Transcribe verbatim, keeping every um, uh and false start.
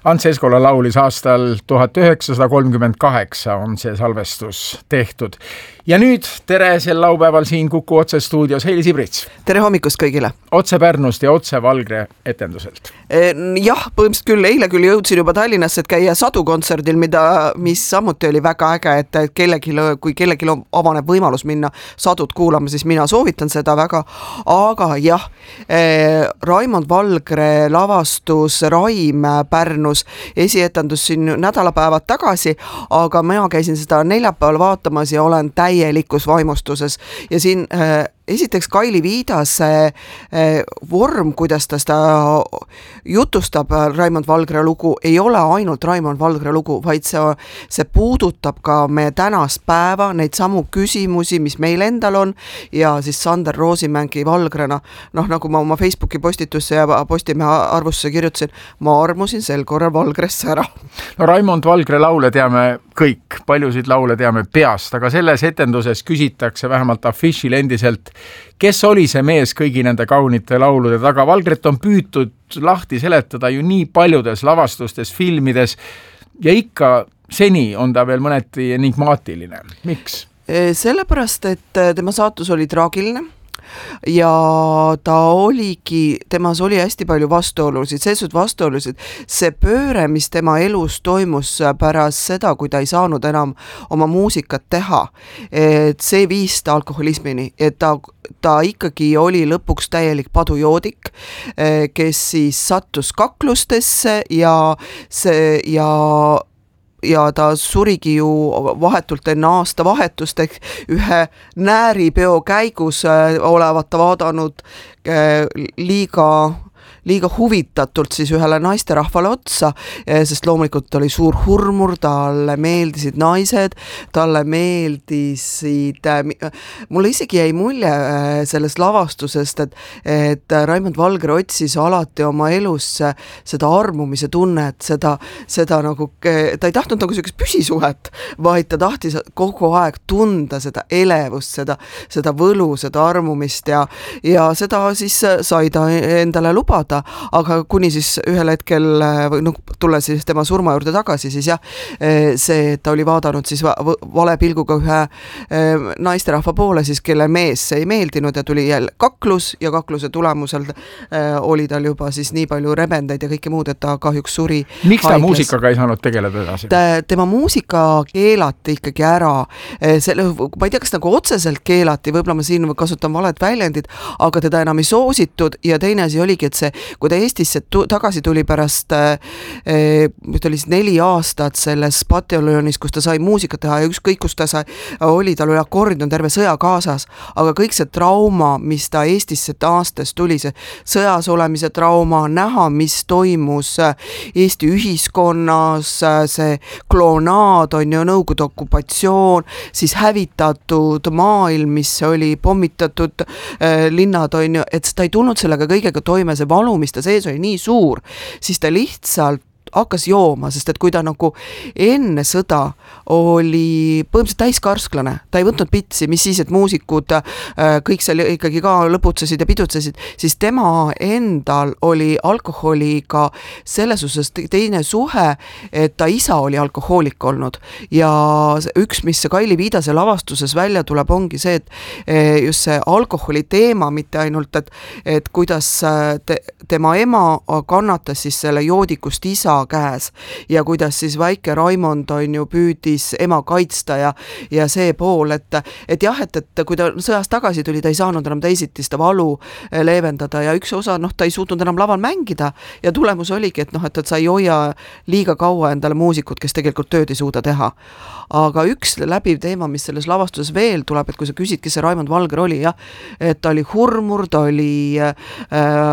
Ants Eskola laulis aastal tuhat üheksasada kolmkümmend kaheksa on see salvestus tehtud. Ja nüüd tere sel laupäeval siin Kuku Otse stuudios Heili Sibrits. Tere hommikust kõigile. Otse Pärnust ja otse Valgre etenduselt. Jah, põhimõtteliselt küll, eile küll jõudsin juba Tallinnasse, et käia sadukontserdil, mida, mis samuti oli väga äge, et kellelgi, kui kellelgi avaneb võimalus minna sadud kuulama, siis mina soovitan seda väga. Aga jah, Raimond Valgre lavastus Raim Pärnus esietendus siin nädalapäevad tagasi, aga mina käisin seda neljapäeval vaatamas ja olen täielikus vaimustuses ja siin äh, esiteks Kaili Viidase äh, vorm, kuidas ta seda jutustab Raimond Valgre lugu, ei ole ainult Raimond Valgre lugu, vaid see, see puudutab ka meie tänast päeva, neid samu küsimusi, mis meil endal on ja siis Sander Roosimägi Valgrena, noh nagu ma oma Facebooki postitusse ja Postimehe arvusse kirjutasin, ma armusin sel korral Valgresse ära. No Raimond Valgre laule teame kõik, paljusid laule teame peast, aga selles etenduses küsitakse vähemalt afišil endiselt, kes oli see mees kõigi nende kaunite laulude taga. Valgret on püütud lahti seletada ju nii paljudes lavastustes, filmides ja ikka seni on ta veel mõneti enigmaatiline. Miks? Sellepärast, et tema saatus oli traagiline ja ta oligi, temas oli hästi palju vastuolusid, seesud vastuolusid, see pööre, mis tema elus toimus pärast seda, kui ta ei saanud enam oma muusikat teha, et see viis ta alkoholismini, et ta, ta ikkagi oli lõpuks täielik padujoodik, kes siis sattus kaklustesse ja see ja ja ta surigi ju vahetult enne aasta vahetust ehk ühe nääripeo käigus olevat ta vaadanud liiga liiga huvitatult siis ühele naisterahvale otsa, sest loomulikult oli suur hurmur, talle meeldisid naised, talle meeldisid, mulle isegi jäi mulje sellest lavastusest, et, et Raimond Valgre otsis alati oma elus seda armumise tunnet, seda, seda nagu, ta ei tahtnud nagu sellist püsisuhet, vaid ta tahtis kogu aeg tunda seda elevust, seda, seda võlu, seda armumist ja, ja seda siis sai ta endale lubada. Aga kuni siis ühel hetkel, no, tulla siis tema surma juurde tagasi, siis jah, see, ta oli vaadanud siis vale pilguga ühe naisterahva poole, siis kelle mees see ei meeldinud ja tuli jälle kaklus ja kakluse tulemusel oli tal juba siis nii palju rebendeid ja kõike muud, et ta kahjuks suri. Miks ta haigles? Muusikaga ei saanud tegeleda edasi? Tema muusika keelati ikkagi ära. Selle, ma ei tea, kas nagu otseselt keelati, võib-olla ma siin kasutan valet väljendid, aga teda enam ei soositud ja teine asi oligi, et see kui ta Eestisse tu- tagasi tuli pärast äh, ta oli neli aastat selles pataljonis, kus ta sai muusikat teha ja ükskõik, kus ta sai, oli, tal oli akordion terve sõja kaasas, aga kõik see trauma, mis ta Eestisse taastes tuli, see sõjas olemise trauma, näha, mis toimus Eesti ühiskonnas, see kloonaad on ju Nõukogude okupatsioon, siis hävitatud maailm, mis oli pommitatud äh, linnad on ju, et ta ei tulnud sellega kõigega toime, see valu, mis ta sees oli nii suur, siis ta lihtsalt hakkas jooma, sest et kui ta nagu enne sõda oli põhimõtteliselt täiskarsklane, ta ei võtnud pitsi, mis siis, et muusikud kõik seal ikkagi ka lõputsesid ja pidutsesid, siis tema endal oli alkoholiga selles osas teine suhe, et ta isa oli alkohoolik olnud ja üks, mis see Kaili Viidase lavastuses välja tuleb, ongi see, et just see alkoholi teema, mitte ainult, et, et kuidas te, tema ema kannatas siis selle joodikust isa käes ja kuidas siis väike Raimond on ju püüdis ema kaitsta ja, ja see pool, et, et jah, et, et kui ta sõjast tagasi tuli, ta ei saanud enam teisiti seda valu leevendada ja üks osa, noh, ta ei suutnud enam laval mängida ja tulemus oligi, et noh, et, et sa ei hoia liiga kaua endale muusikud, kes tegelikult tööd ei suuda teha. Aga üks läbiv teema, mis selles lavastuses veel tuleb, et kui sa küsid, kes see Raimond Valgre oli, jah, et ta oli hurmur, ta oli äh,